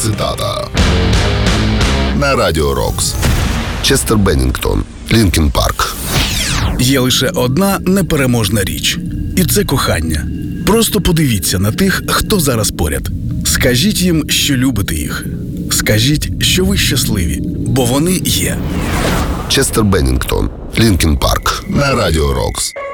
цитата. На Радіо Рокс. Честер Беннінгтон, Лінкін Парк. Є лише одна непереможна річ. І це кохання. Просто подивіться на тих, хто зараз поряд. Скажіть їм, що любите їх. Скажіть, що ви щасливі, бо вони є. Честер Беннінгтон, Лінкін Парк. На Радіо Рокс.